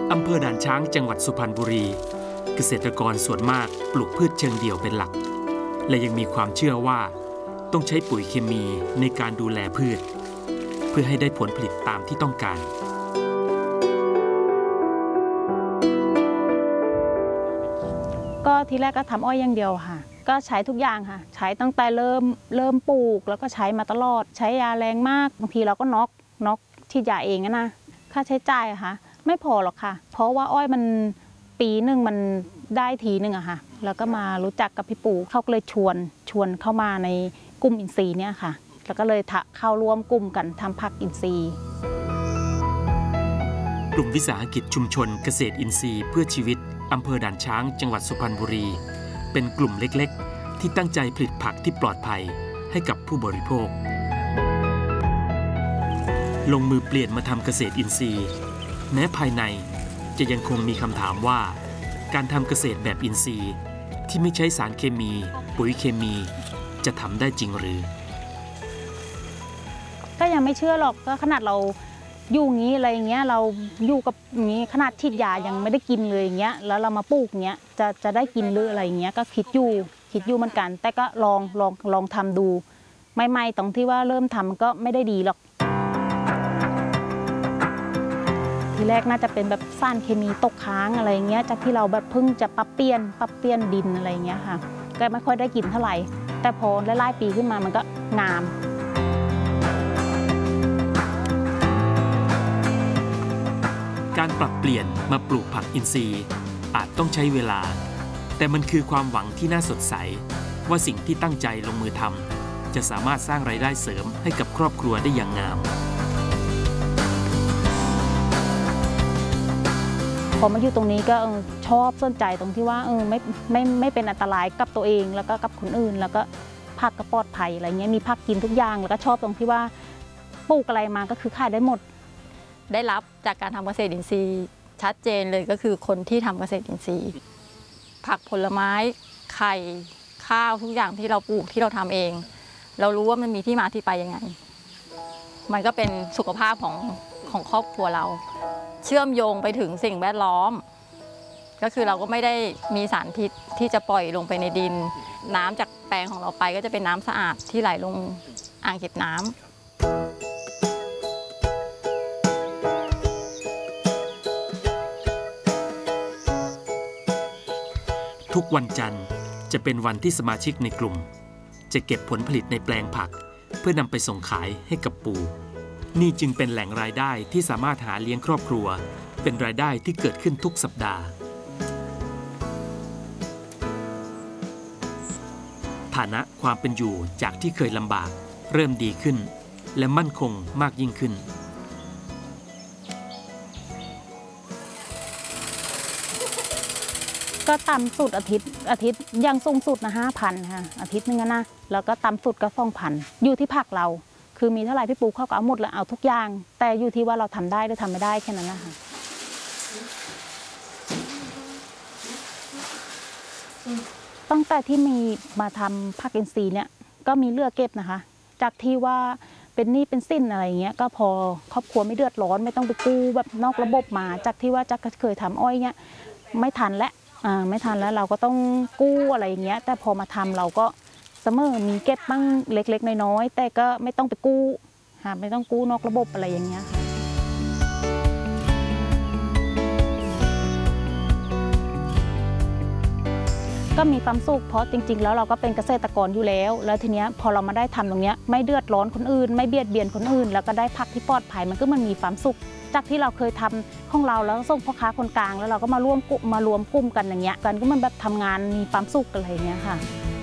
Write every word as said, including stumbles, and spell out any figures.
อำเภอด่านช้างจังหวัดสุพรรณบุรีเกษตรกรส่วนมากปลูกพืชเชิงเดี่ยวเป็นหลักและยังมีความเชื่อว่าต้องใช้ปุ๋ยเคมีในการดูแลพืชเพื่อให้ได้ผลผลิตตามที่ต้องการก็ทีแรกก็ทำอ้อยอย่างเดียวค่ะก็ใช้ทุกอย่างค่ะใช้ตั้งแต่เริ่มเริ่มปลูกแล้วก็ใช้มาตลอดใช้ยาแรงมากบางทีเราก็น็อกน็อกที่ยาเองนะค่าใช้จ่ายอะค่ะไม่พอหรอกค่ะเพราะว่าอ้อยมันปีหนึ่งมันได้ทีหนึ่งอะค่ะแล้วก็มารู้จักกับพี่ปู่เขาก็เลยชวนชวนเข้ามาในกลุ่มอินทรีย์เนี่ยค่ะแล้วก็เลยเข้าร่วมกลุ่มกันทำผักอินทรีย์กลุ่มวิสาหกิจชุมชนเกษตรอินทรีย์เพื่อชีวิตอำเภอด่านช้างจังหวัดสุพรรณบุรีเป็นกลุ่มเล็กๆที่ตั้งใจผลิตผักที่ปลอดภัยให้กับผู้บริโภคลงมือเปลี่ยนมาทำเกษตรอินทรีย์แม้ภายในจะยังคงมีคำถามว่าการทำเกษตรแบบอินทรีย์ที่ไม่ใช้สารเคมีปุ๋ยเคมีจะทำได้จริงหรือก็ยังไม่เชื่อหรอกก็ขนาดเราอยู่งี้อะไรอย่างเงี้ยเราอยู่กับนี้ขนาดฉีดยายังไม่ได้กินเลยอย่างเงี้ยแล้วเรามาปลูกเงี้ยจะจะได้กินหรืออะไรอย่างเงี้ยก็คิดอยู่คิดอยู่เหมือนกันแต่ก็ลองลองลองทำดูไม่ไม่ตรงที่ว่าเริ่มทำก็ไม่ได้ดีหรอกทีแรกน่าจะเป็นแบบสารเคมีตกค้างอะไรเงี้ยจากที่เราแบบเพิ่งจะปรับเปลี่ยนปรับเปลี่ยนดินอะไรเงี้ยค่ะก็ไม่ค่อยได้กินเท่าไหร่แต่พอไล่ๆปีขึ้นมามันก็งามการปรับเปลี่ยนมาปลูกผักอินทรีย์อาจต้องใช้เวลาแต่มันคือความหวังที่น่าสดใสว่าสิ่งที่ตั้งใจลงมือทำจะสามารถสร้างรายได้เสริมให้กับครอบครัวได้อย่างงามพอมาอยู่ตรงนี้ก็ชอบสนใจตรงที่ว่าเออไม่ไม่ไม่เป็นอันตรายกับตัวเองแล้วก็กับคนอื่นแล้วก็ผักก็ปลอดภัยอะไรเงี้ยมีผักกินทุกอย่างแล้วก็ชอบตรงที่ว่าปลูกอะไรมาก็คือขายได้หมดได้รับจากการทำเกษตรอินทรีย์ชัดเจนเลยก็คือคนที่ทำเกษตรอินทรีย์ผักผลไม้ไข่ข้าวทุกอย่างที่เราปลูกที่เราทำเองเรารู้ว่ามันมีที่มาที่ไปยังไงมันก็เป็นสุขภาพของของครอบครัวเราเชื่อมโยงไปถึงสิ่งแวดล้อมก็คือเราก็ไม่ได้มีสารพิษที่จะปล่อยลงไปในดินน้ำจากแปลงของเราไปก็จะเป็นน้ำสะอาดที่ไหลลงอ่างเก็บน้ำทุกวันจันทร์จะเป็นวันที่สมาชิกในกลุ่มจะเก็บผลผลิตในแปลงผักเพื่อนำไปส่งขายให้กับปู่นี่จึงเป็นแหล่งรายได้ที่สามารถหาเลี้ยงครอบครัวเป็นรายได้ที่เกิดขึ้นทุกสัปดาห์ฐานะความเป็นอยู่จากที่เคยลำบากเริ่มดีขึ้นและมั่นคงมากยิ่งขึ้นก็ต่ำสุดอาทิตย์อาทิตย์ยังสูงสุดนะห้าพันค่ะอาทิตย์นึงนะแล้วก็ต่ำสุดก็สองพันอยู่ที่ผักเราคือมีเท่าไหร่พี่ปูเขาก็เอาหมดแล้วเอาทุกอย่างแต่อยู่ที่ว่าเราทำได้หรือทำไม่ได้แค่นั้นนะคะตั้งแต่ที่มีมาทำผักอินทรีย์เนี่ยก็มีเลือกเก็บนะคะจากที่ว่าเป็นหนี้เป็นสินอะไรเงี้ยก็พอครอบครัวไม่เดือดร้อนไม่ต้องไปกู้แบบนอกระบบมาจากที่ว่าจะเคยทำอ้อยเงี้ยไม่ทันแล้วอ่าไม่ทันแล้วเราก็ต้องกู้อะไรอย่างเงี้ยแต่พอมาทำเราก็เสมอมีเก็บบ้างเล็กๆน้อยๆแต่ก็ไม่ต้องไปกู้ค่ะไม่ต้องกู้นอกระบบอะไรอย่างเงี้ยค่ะก็มีความสุขเพราะจริงๆแล้วเราก็เป็นเกษตรกรอยู่แล้วแล้วทีเนี้ยพอเรามาได้ทำตรงเนี้ยไม่เดือดร้อนคนอื่นไม่เบียดเบียนคนอื่นแล้วก็ได้ผักที่ปลอดภัยมันก็มันมีความสุขจากที่เราเคยทำของเราแล้วส่งพ่อค้าคนกลางแล้วเราก็มาร่วมมารวมกลุ่มกันอย่างเงี้ยกันก็มันแบบทำงานมีความสุขอะไรอย่างเงี้ยค่ะ